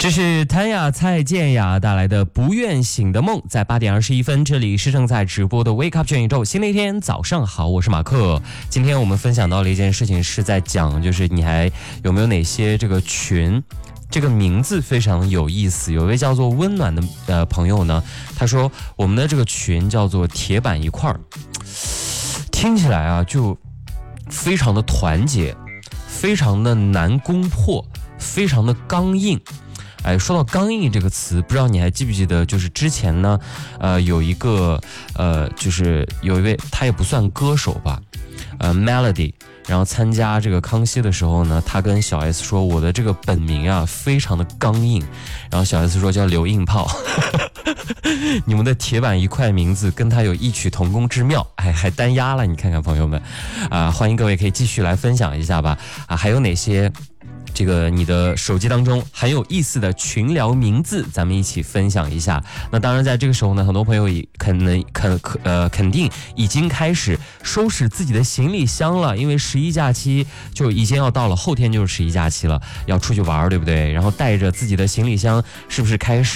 这是谭雅蔡健雅带来的不愿醒的梦，在8点21分，这里是正在直播的 Wake Up 全宇宙，新的一天早上好，我是马克。今天我们分享到了一件事情，是在讲就是你还有没有哪些这个群，这个名字非常有意思。有一位叫做温暖的朋友呢，他说我们的这个群叫做铁板一块儿，听起来啊就非常的团结，非常的难攻破，非常的刚硬。说到刚硬这个词，不知道你还记不记得，就是之前呢，有一个就是有一位他也不算歌手吧，Melody， 然后参加这个康熙的时候呢，他跟小 S 说我的这个本名啊非常的刚硬，然后小 S 说叫刘硬炮。你们的铁板一块名字跟他有异曲同工之妙，还单押了，你看看朋友们欢迎各位可以继续来分享一下吧还有哪些这个你的手机当中很有意思的群聊名字，咱们一起分享一下。那当然在这个时候呢，很多朋友也肯定已经开始收拾自己的行李箱了，因为11假期就已经要到了，后天就是11假期了，要出去玩，对不对？然后带着自己的行李箱，是不是开始